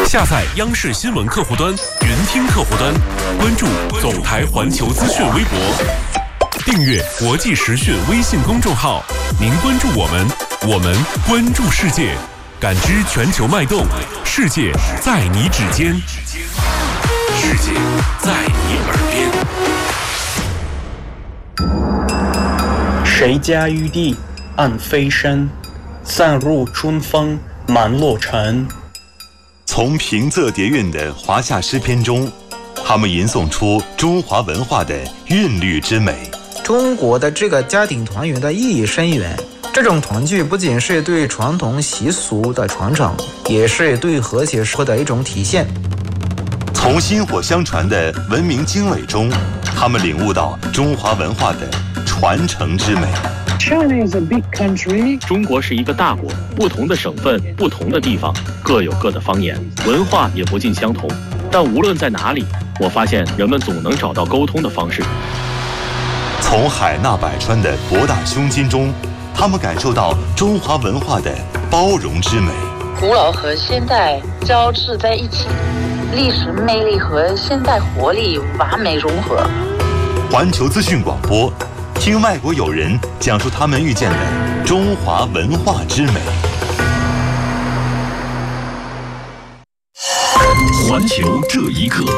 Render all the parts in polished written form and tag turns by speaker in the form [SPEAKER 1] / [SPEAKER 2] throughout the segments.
[SPEAKER 1] 下载央视新闻客户端、云听客户端，关注总台环球资讯微博，订阅国际时讯微信公众号。您关注我们，我们关注世界，感知全球脉动，世界在你指尖，世界在你耳
[SPEAKER 2] 边。谁家玉帝暗飞身，散入春风满洛尘。
[SPEAKER 3] 从平仄叠韵的华夏诗篇中，他们吟诵出中华文化的韵律之美。
[SPEAKER 4] 中国的这个家庭团圆的意义深远，这种团聚不仅是对传统习俗的传承，也是对和谐社会的一种体现。
[SPEAKER 3] 从薪火相传的文明经纬中，他们领悟到中华文化的传承之美。
[SPEAKER 5] China is a big country.
[SPEAKER 6] 中国是一个大国，不同的省份、不同的地方各有各的方言，文化也不尽相同。但无论在哪里，我发现人们总能找到沟通的方式。
[SPEAKER 3] 从海纳百川的博大胸襟中，他们感受到中华文化的包容之美。
[SPEAKER 7] 古老和现代交织在一起，历史魅力和现代活力完美融合。
[SPEAKER 3] 环球资讯广播，听外国友人讲述他们遇见的中华文化之美。
[SPEAKER 1] 环球这一刻。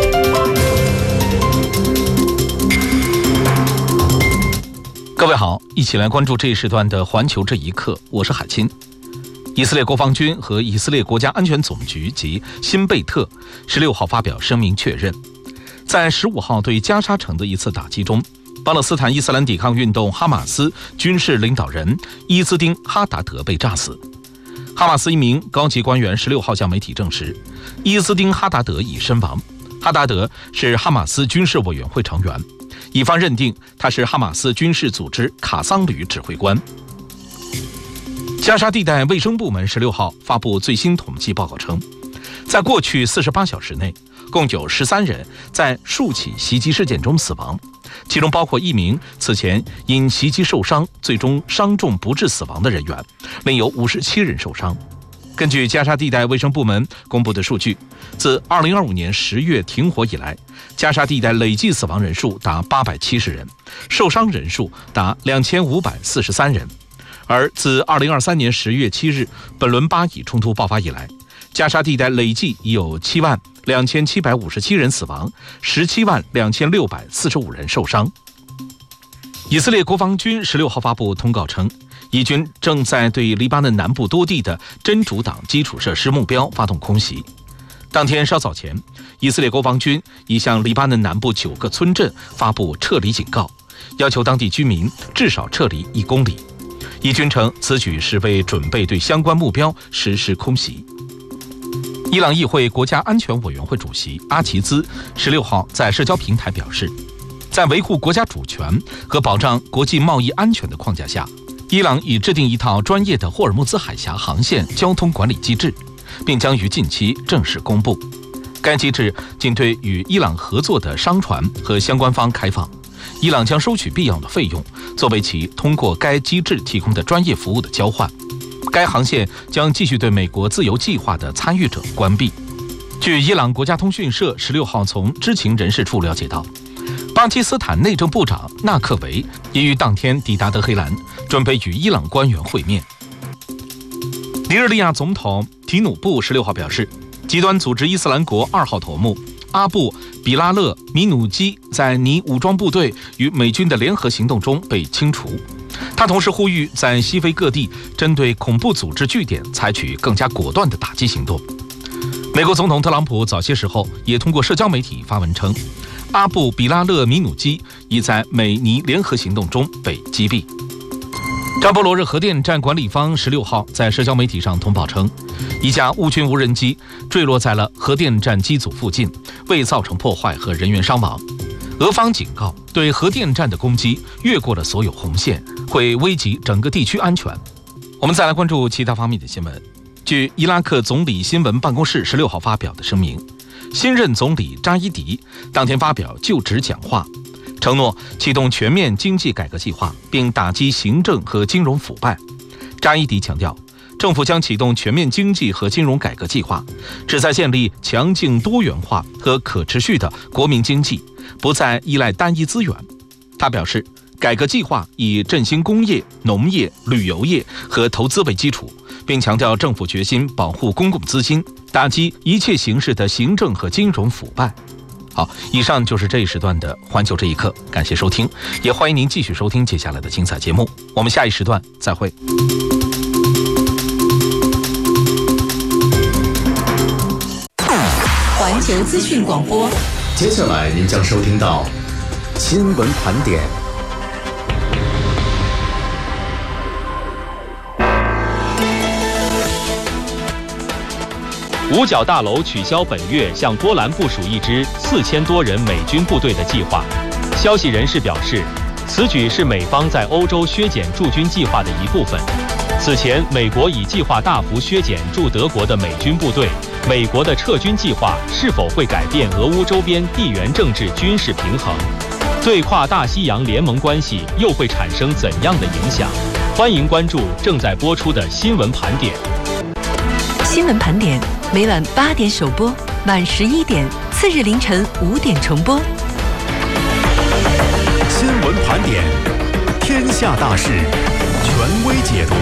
[SPEAKER 8] 各位好，一起来关注这一时段的环球这一刻，我是海清。以色列国防军和以色列国家安全总局及辛贝特16号发表声明确认，在15号对加沙城的一次打击中，巴勒斯坦伊斯兰抵抗运动哈马斯军事领导人伊兹丁·哈达德被炸死。哈马斯一名高级官员16号向媒体证实，伊兹丁·哈达德已身亡。哈达德是哈马斯军事委员会成员，以方认定他是哈马斯军事组织卡桑旅指挥官。加沙地带卫生部门16号发布最新统计报告称，在过去48小时内，共有13人在数起袭击事件中死亡，其中包括一名此前因袭击受伤最终伤重不治死亡的人员，另有57人受伤。根据加沙地带卫生部门公布的数据，自2025年10月停火以来，加沙地带累计死亡人数达870人，受伤人数达2543人。而自2023年10月7日本轮巴以冲突爆发以来，加沙地带累计已有72757人死亡，172645人受伤。以色列国防军16号发布通告称，以军正在对黎巴嫩南部多地的真主党基础设施目标发动空袭。当天稍早前，以色列国防军已向黎巴嫩南部9个村镇发布撤离警告，要求当地居民至少撤离1公里。以军称此举是为准备对相关目标实施空袭。伊朗议会国家安全委员会主席阿齐兹16号在社交平台表示，在维护国家主权和保障国际贸易安全的框架下，伊朗已制定一套专业的霍尔木兹海峡航线交通管理机制，并将于近期正式公布。该机制仅对与伊朗合作的商船和相关方开放，伊朗将收取必要的费用，作为其通过该机制提供的专业服务的交换。该航线将继续对美国自由计划的参与者关闭。据伊朗国家通讯社16号从知情人士处了解到，巴基斯坦内政部长纳克维已于当天抵达德黑兰，准备与伊朗官员会面。尼日利亚总统提努布16号表示，极端组织伊斯兰国2号头目阿布·比拉勒·米努基在尼武装部队与美军的联合行动中被清除。他同时呼吁在西非各地针对恐怖组织据点采取更加果断的打击行动。美国总统特朗普早些时候也通过社交媒体发文称，阿布·比拉勒·米努基已在美尼联合行动中被击毙。扎波罗热核电站管理方16号在社交媒体上通报称，一架乌军无人机坠落在了核电站机组附近，未造成破坏和人员伤亡。俄方警告，对核电站的攻击越过了所有红线，会危及整个地区安全。我们再来关注其他方面的新闻。据伊拉克总理新闻办公室16号发表的声明，新任总理扎伊迪当天发表就职讲话，承诺启动全面经济改革计划，并打击行政和金融腐败。扎伊迪强调， 政府将启动全面经济和金融改革计划，旨在建立强劲多元化和可持续的国民经济，不再依赖单一资源。他表示，改革计划以振兴工业、农业、旅游业和投资为基础，并强调政府决心保护公共资金，打击一切形式的行政和金融腐败。好，以上就是这一时段的环球这一刻，感谢收听，也欢迎您继续收听接下来的精彩节目，我们下一时段再会。
[SPEAKER 9] 环球资讯广播，
[SPEAKER 10] 接下来您将收听到新闻盘点。
[SPEAKER 6] 五角大楼取消本月向波兰部署一支4000多人美军部队的计划。消息人士表示，此举是美方在欧洲削减驻军计划的一部分。此前，美国已计划大幅削减驻德国的美军部队。美国的撤军计划是否会改变俄乌周边地缘政治军事平衡？对跨大西洋联盟关系又会产生怎样的影响？欢迎关注正在播出的新闻盘点。
[SPEAKER 9] 新闻盘点每晚8点首播，晚11点，次日凌晨5点重播。
[SPEAKER 10] 新闻盘点，天下大事，权威解读。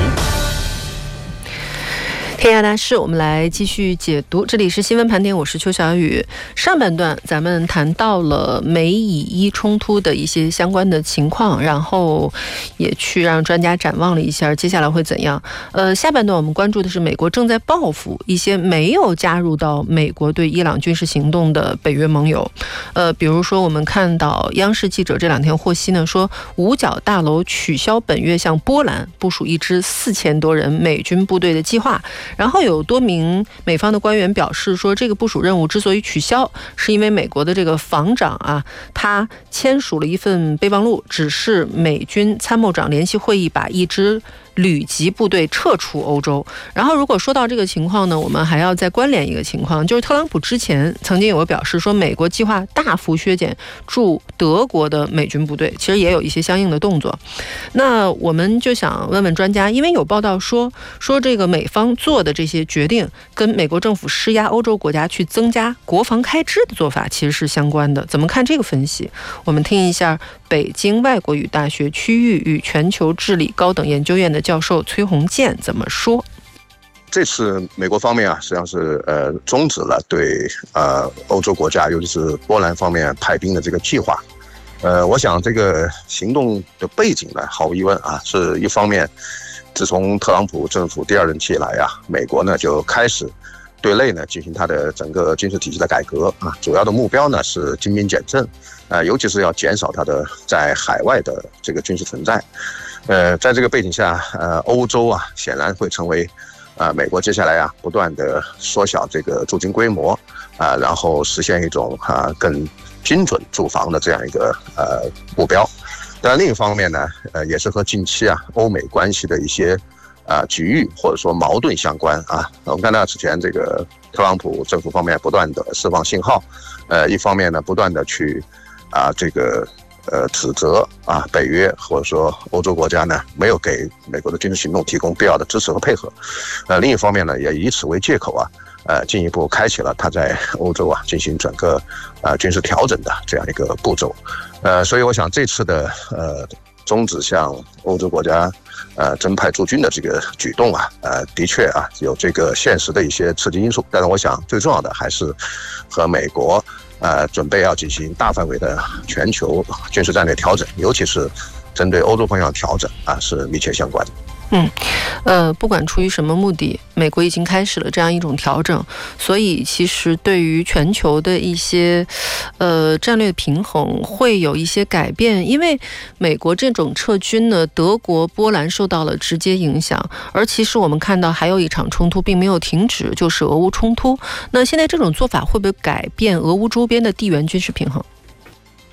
[SPEAKER 11] 天下大事，我们来继续解读。这里是新闻盘点，我是邱小雨。上半段咱们谈到了美以伊冲突的一些相关的情况，然后也去让专家展望了一下接下来会怎样。下半段我们关注的是美国正在报复一些没有加入到美国对伊朗军事行动的北约盟友。比如说我们看到央视记者这2天获悉呢，说五角大楼取消本月向波兰部署一支4000多人美军部队的计划。然后有多名美方的官员表示说，这个部署任务之所以取消，是因为美国的这个防长啊，他签署了一份备忘录，指示美军参谋长联席会议把一支旅级部队撤出欧洲。然后如果说到这个情况呢，我们还要再关联一个情况，就是特朗普之前曾经有表示说，美国计划大幅削减驻德国的美军部队，其实也有一些相应的动作。那我们就想问问专家，因为有报道说这个美方做的这些决定跟美国政府施压欧洲国家去增加国防开支的做法其实是相关的，怎么看这个分析？我们听一下北京外国语大学区域与全球治理高等研究院的教授崔宏建怎么说。
[SPEAKER 12] 这次美国方面啊，实际上是终止了对欧洲国家，尤其是波兰方面派兵的这个计划。我想这个行动的背景呢，毫无疑问啊，是一方面，自从特朗普政府第2任期以来啊，美国呢就开始对内呢进行它的整个军事体系的改革啊，主要的目标呢是精兵简政，尤其是要减少它的在海外的这个军事存在。在这个背景下，欧洲啊显然会成为美国接下来啊不断的缩小这个驻军规模然后实现一种更精准驻防的这样一个目标。但另一方面呢，也是和近期啊欧美关系的一些局域或者说矛盾相关啊。我们看到之前这个特朗普政府方面不断的释放信号，一方面呢不断的去这个指责北约或者说欧洲国家呢没有给美国的军事行动提供必要的支持和配合，另一方面呢也以此为借口进一步开启了他在欧洲进行整个军事调整的这样一个步骤。所以我想这次的终止向欧洲国家增派驻军的这个举动的确有这个现实的一些刺激因素，但是我想最重要的还是和美国准备要进行大范围的全球军事战略调整，尤其是针对欧洲方向调整是密切相关的。
[SPEAKER 11] 不管出于什么目的，美国已经开始了这样一种调整，所以其实对于全球的一些战略平衡会有一些改变。因为美国这种撤军呢，德国、波兰受到了直接影响，而其实我们看到还有一场冲突并没有停止，就是俄乌冲突。那现在这种做法会不会改变俄乌周边的地缘军事平衡？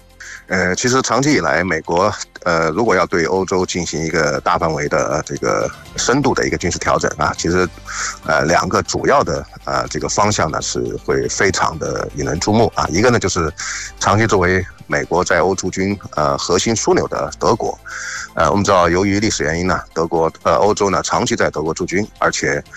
[SPEAKER 12] 其实长期以来，美国如果要对欧洲进行一个大范围的这个深度的一个军事调整啊，其实两个主要的这个方向呢是会非常的引人注目啊。一个呢就是长期作为美国在欧驻军核心枢纽的德国，我们知道由于历史原因呢，欧洲呢长期在德国驻军，而且